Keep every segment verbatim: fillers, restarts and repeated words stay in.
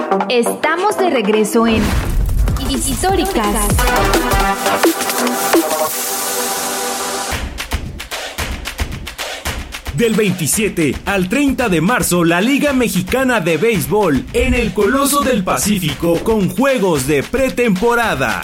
Estamos de regreso en Históricas. Del veintisiete al treinta de marzo, la Liga Mexicana de Béisbol en el Coloso del Pacífico con juegos de pretemporada.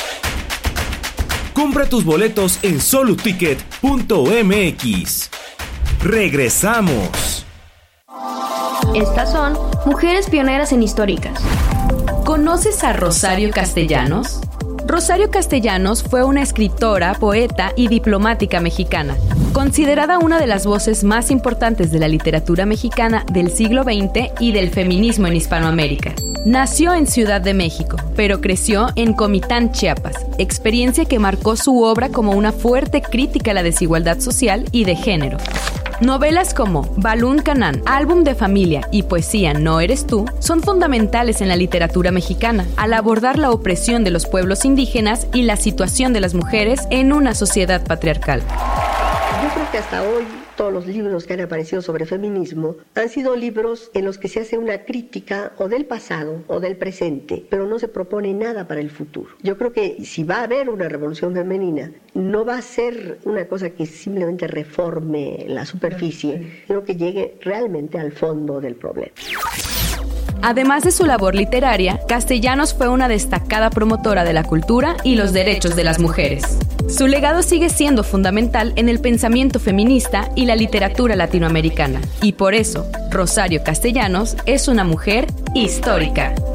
Compra tus boletos en soluticket punto m x. Regresamos. Estas son Mujeres Pioneras en Históricas. ¿Conoces a Rosario Castellanos? Rosario Castellanos fue una escritora, poeta y diplomática mexicana, considerada una de las voces más importantes de la literatura mexicana del siglo veinte y del feminismo en Hispanoamérica. Nació en Ciudad de México, pero creció en Comitán, Chiapas, experiencia que marcó su obra como una fuerte crítica a la desigualdad social y de género. Novelas como Balún Canán, Álbum de Familia y Poesía No Eres Tú son fundamentales en la literatura mexicana al abordar la opresión de los pueblos indígenas y la situación de las mujeres en una sociedad patriarcal. Yo creo que hasta hoy todos los libros que han aparecido sobre feminismo han sido libros en los que se hace una crítica o del pasado o del presente, pero no se propone nada para el futuro. Yo creo que si va a haber una revolución femenina, no va a ser una cosa que simplemente reforme la superficie, sino que llegue realmente al fondo del problema. Además de su labor literaria, Castellanos fue una destacada promotora de la cultura y los derechos de las mujeres. Su legado sigue siendo fundamental en el pensamiento feminista y la literatura latinoamericana, y por eso, Rosario Castellanos es una mujer histórica.